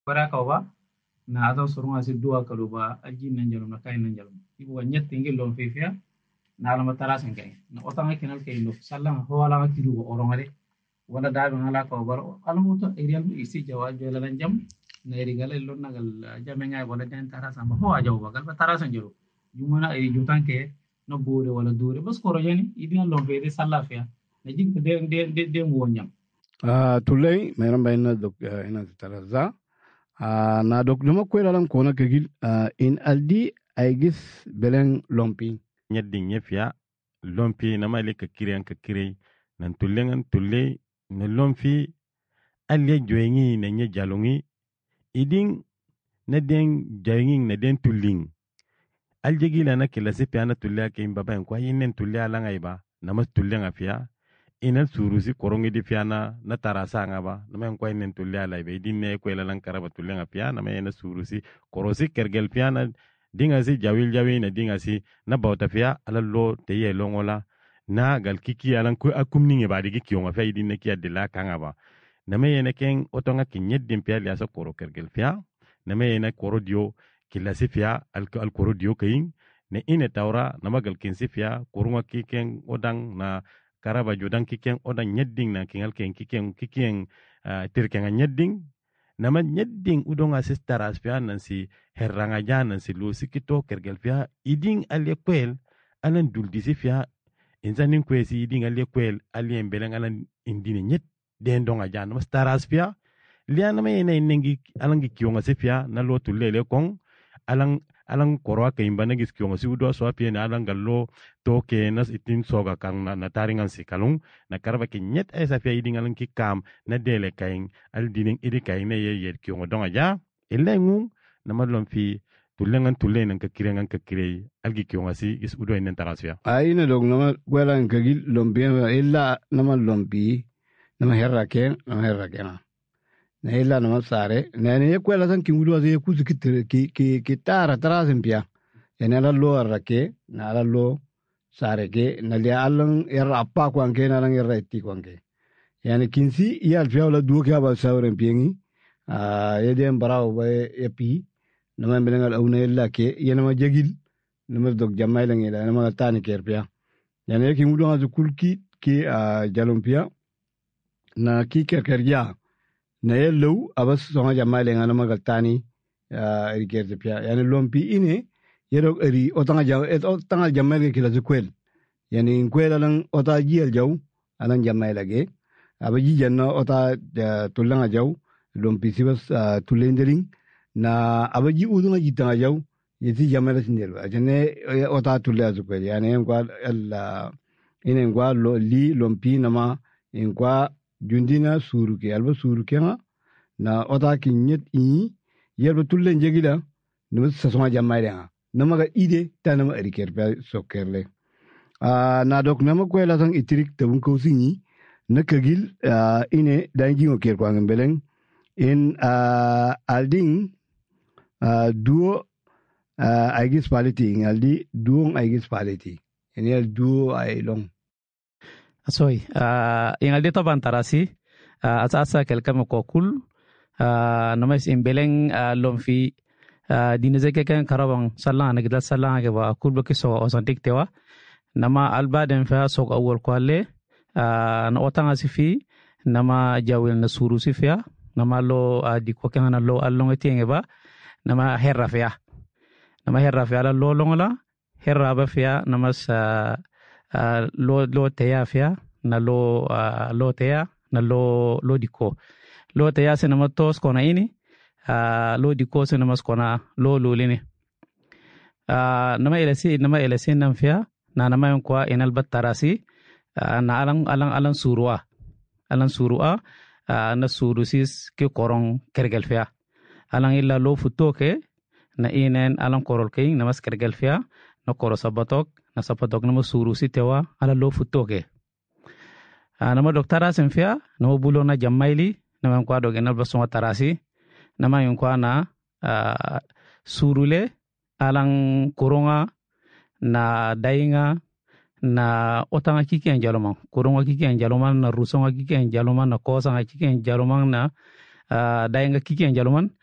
Bara ka ba na ado surunga si dua kaluba aji nanjalum na kain nanjalum. Ibu anyat tinggi lom fifia na alam tarasan kai. Na otang kenal kai lo salang ho ala kidu orang are. Wala da ngala ka bar alam uto area isi jawa jela jam na eri gala lo nagal jamenga wala den tarasan ho aja ba gal tarasan jero. Jumana eri jutan ke no bore wala dure bas koro jani idina lom fe salla fia. Na jik de mo nyam. Tulay meron ba ina dok ina taraza na dok dama kwela lang kona kagil in aldi aigis beleng lompi Nyedding nyefia lompi na mali ka kire nan tullengan tulle na lomfi alle joengi na nye jalongi iding na den joengi na den tulling aljegila na kila sipi ana tulle ke imbaba en kwa inen tulle ala ngaiba na mas tullenga fia ina surusi korongi di fiana na tarasa ngaba na men kwa inen tulle ala ibe idin ne kwela lan karaba tullenga fia na men surusi korosi kergel fiana dinga si jawil na dinga si na bauta fiya ala lo te ye longola na gal kiki alan ku akumni nge badi kiki yonga fiya idin ne kiya dila kanga ba na me yene ken otonga kinyet dim fiya liasa koro kergel fiya na me yene koro dio kila si fiya al koro dio kayin ne ine taura na magal kin si fiya korunga kiken odang na karaba jodang kiken odang nyedding na kingal ken kiken tirkenga nyedding nama nyedding udonga sistara aspia nansi herranga jana nansi lo sikito kergel fia iding alie kwel alan duldisi fia insanin kwesi iding alie kwel alie mbeleng alan indine nyet den donga jana mastara aspia liana me ina inengi alangi kionga sifia na lo tulele kong alang korwa ke imbana gis kionga si udo so apie na alang gallo to ke nas itin soga kang na taringan si kalung na karba ke nyet esa fia iding alang ki kam na dele kaing al dining idi kaing na ye kionga donga ja elengu na madlom fi tulengan tulen ka kire algi kionga si is udo inen tarasfia aina dog nama gwela kagil lompi illa nama lompi nama herra ke na illa nama sare na ne kwela san kingudo ase kuzu ki tara tarasin pia ene la lo arake na la lo sare ke na le alang erra appa kwanke na lang erra itti kwanke yani kinsi iyal pia la duo ke aba sawren piengi yedem barao ba epi nama belengal auna illa ke yana ma jagil nama dog jamai lang ila nama tani kerpia yani kingudo azu kulki ki jalompia na ki kerja na yellow abas songa jamai lenga nama galtani eri kerpia yani lompi ine yerok eri otanga jamai ke kila zukwel yani kwel alang ota jiel jaw alang jamai lage abaji janna ota tulanga jaw lompi sibas tulendering na abaji udunga jitanga jaw yesi jamai la sindel ajane ota tulla zukwel yani ngwa ine ngwa li lompi nama ngwa jundina suruke alba suruke na ota kinyet yerba tullen jegila numus sasonga jamai lenga nama ga ide tanama eri kerpia sokerle na dok nama kwela sang itirik tabun kausingi na kagil ine dangi ngoker kwa ngembeleng in alding duo aigis paliti ngaldi duong aigis paliti ini al duo ay long Asoy, ingaldi to bantarasi asa kelkam ko kul namais imbeleng lomfi dinazeke kan karabang sallang nagdal sallang ke ba kul baki so authentic tewa nama alba den fa sok awol kwale na otanga sifi nama jawil na suru sifia nama lo di ko kan na lo allong tienge ba nama herra fia la lo longola herra ba fia nama sa lo teya fia na lo teya na lo diko lo teya se nama tos kona ini lo diko se nama skona lo lulini nama elesi nam fia na nama yung kwa inal batarasi na alang surua na surusis ke korong kergel fia alang illa lo futo ke na inen alang korol ke namas kergel fia na koro sabatok nama surusi tewa ala lo futo ke nama doktara senfia nama bulo na jamaili nama yung kwa dog inal basonga tarasi nama yung kwa na surule alang koronga na dainga na otanga kiki en jaloman koronga kiki en jaloman na rusonga kiki en jaloman na kosanga kiki en jaloman na dainga kiki en jaloman